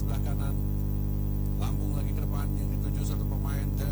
sebelah kanan. Lambung lagi ke depan yang dituju satu pemain dan